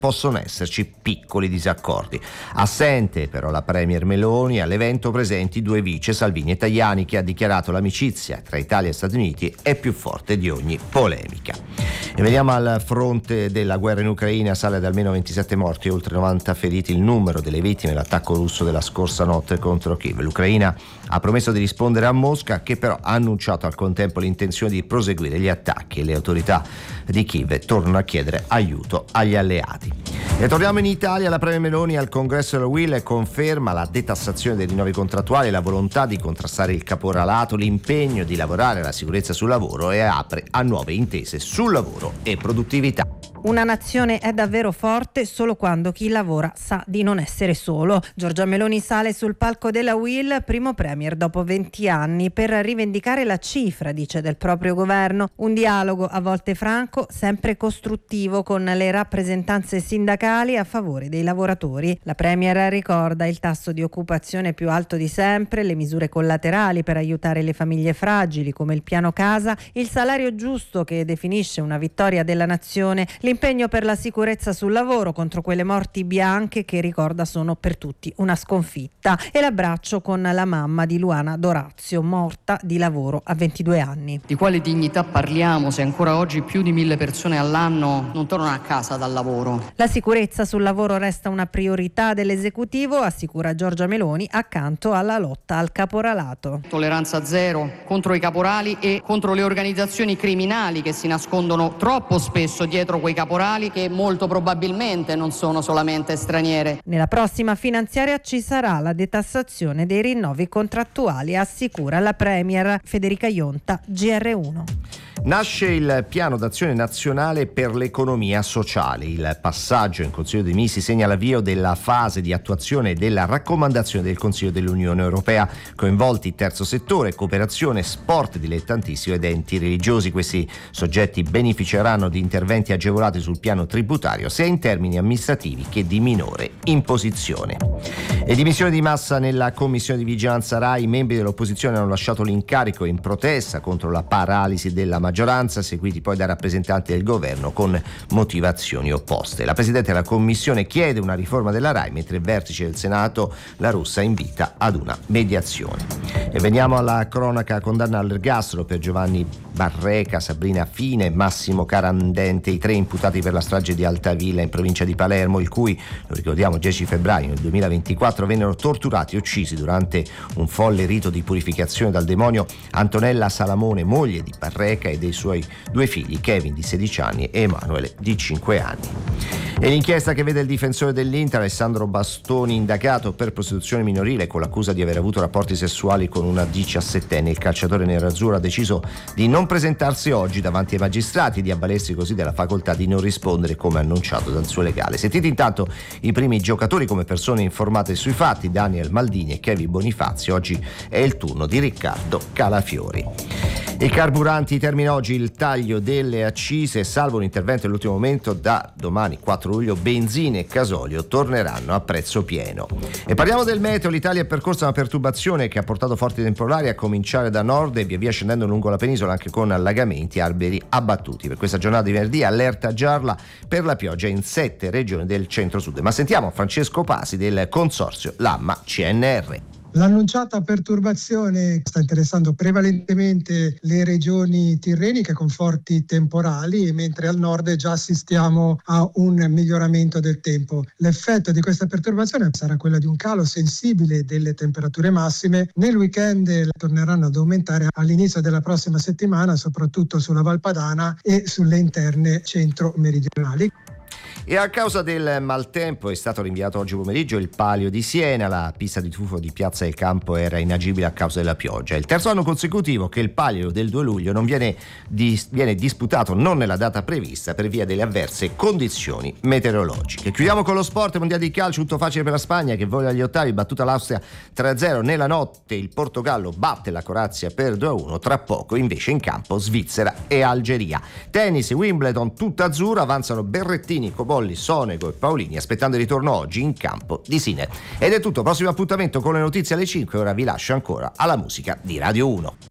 possono esserci piccoli disaccordi. Assente però la premier Meloni, all'evento presenti 2 vice, Salvini e Tajani, che ha dichiarato l'amicizia tra Italia e Stati Uniti è più forte di ogni polemica. E veniamo al fronte della guerra in Ucraina. Sale ad almeno 27 morti e oltre 90 feriti il numero delle vittime dell'attacco russo della scorsa notte contro Kiev. L'Ucraina ha promesso di rispondere a Mosca, che però ha annunciato al contempo l'intenzione di proseguire gli attacchi, e le autorità di Kiev tornano a chiedere aiuto agli alleati. E torniamo in Italia. La premier Meloni al congresso della UIL conferma la detassazione dei rinnovi contrattuali, la volontà di contrastare il caporalato, l'impegno di lavorare alla sicurezza sul lavoro, e apre a nuove intese sul lavoro e produttività. Una nazione è davvero forte solo quando chi lavora sa di non essere solo. Giorgia Meloni sale sul palco della UIL, primo premier dopo 20 anni, per rivendicare la cifra, dice, del proprio governo. Un dialogo a volte franco, sempre costruttivo, con le rappresentanze sindacali a favore dei lavoratori. La premier ricorda il tasso di occupazione più alto di sempre, le misure collaterali per aiutare le famiglie fragili come il piano casa, il salario giusto che definisce una vittoria della nazione, l'impegno per la sicurezza sul lavoro contro quelle morti bianche che, ricorda, sono per tutti una sconfitta, e l'abbraccio con la mamma di Luana D'Orazio, morta di lavoro a 22 anni. Di quale dignità parliamo se ancora oggi più di 1000 persone all'anno non tornano a casa dal lavoro? La sicurezza sul lavoro resta una priorità dell'esecutivo, assicura Giorgia Meloni, accanto alla lotta al caporalato. Tolleranza zero contro i caporali e contro le organizzazioni criminali che si nascondono troppo spesso dietro quei caporali, che molto probabilmente non sono solamente straniere. Nella prossima finanziaria ci sarà la detassazione dei rinnovi contrattuali, assicura la premier Federica Ionta, GR1. Nasce il piano d'azione nazionale per l'economia sociale. Il passaggio in Consiglio dei Ministri segna l'avvio della fase di attuazione della raccomandazione del Consiglio dell'Unione Europea, coinvolti terzo settore, cooperazione, sport dilettantistico ed enti religiosi. Questi soggetti beneficeranno di interventi agevolati sul piano tributario, sia in termini amministrativi che di minore imposizione. E dimissioni di massa nella commissione di vigilanza RAI. I membri dell'opposizione hanno lasciato l'incarico in protesta contro la paralisi della maggioranza, seguiti poi da rappresentanti del governo con motivazioni opposte. La presidente della commissione chiede una riforma della RAI, mentre il vertice del Senato, La Russa, invita ad una mediazione. E veniamo alla cronaca. Condanna all'ergastolo per Giovanni Barreca, Sabrina Fine e Massimo Carandente, i 3 imputati per la strage di Altavilla in provincia di Palermo, il cui, lo ricordiamo, 10 febbraio del 2024 vennero torturati e uccisi durante un folle rito di purificazione dal demonio Antonella Salamone, moglie di Barreca, e dei suoi 2 figli, Kevin di 16 anni e Emanuele di 5 anni. E l'inchiesta che vede il difensore dell'Inter Alessandro Bastoni indagato per prostituzione minorile con l'accusa di aver avuto rapporti sessuali con una 17enne. Il calciatore nerazzurro ha deciso di non presentarsi oggi davanti ai magistrati e di avvalersi così della facoltà di non rispondere, come annunciato dal suo legale. Sentite intanto i primi giocatori come persone informate sui fatti: Daniel Maldini e Kevin Bonifazio. Oggi è il turno di Riccardo Calafiori. I carburanti: termina oggi il taglio delle accise, salvo un intervento all'ultimo momento. Da domani 4 luglio benzina e gasolio torneranno a prezzo pieno. E parliamo del meteo. L'Italia è percorsa una perturbazione che ha portato forti temporali a cominciare da nord e via via scendendo lungo la penisola, anche con allagamenti e alberi abbattuti. Per questa giornata di venerdì allerta gialla per la pioggia in 7 regioni del centro-sud. Ma sentiamo Francesco Pasi del consorzio Lamma CNR. L'annunciata perturbazione sta interessando prevalentemente le regioni tirreniche con forti temporali, mentre al nord già assistiamo a un miglioramento del tempo. L'effetto di questa perturbazione sarà quello di un calo sensibile delle temperature massime. Nel weekend torneranno ad aumentare all'inizio della prossima settimana, soprattutto sulla Val Padana e sulle interne centro-meridionali. E a causa del maltempo è stato rinviato oggi pomeriggio il Palio di Siena. La pista di tuffo di Piazza del Campo era inagibile a causa della pioggia. È il terzo anno consecutivo che il Palio del 2 luglio non viene disputato non nella data prevista per via delle avverse condizioni meteorologiche. Chiudiamo con lo sport. Mondiale di calcio, tutto facile per la Spagna che vola agli ottavi, battuta l'Austria 3-0. Nella notte il Portogallo batte la Croazia per 2-1. Tra poco invece in campo Svizzera e Algeria. Tennis, Wimbledon tutta azzurra, avanzano Berrettini, Cobolli, Sonego e Paolini, aspettando il ritorno oggi in campo di Sinner. Ed è tutto, prossimo appuntamento con le notizie alle 5. Ora vi lascio ancora alla musica di Radio 1.